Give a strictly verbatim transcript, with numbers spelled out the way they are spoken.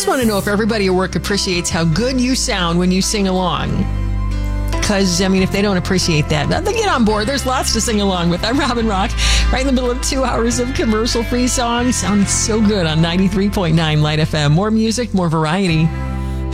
just want to know if everybody at work appreciates how good you sound when you sing along. Because, I mean, if they don't appreciate that, then get on board. There's lots to sing along with. I'm Robin Rock, right in the middle of two hours of commercial-free songs. Sounds so good on ninety-three point nine Light F M. More music, more variety.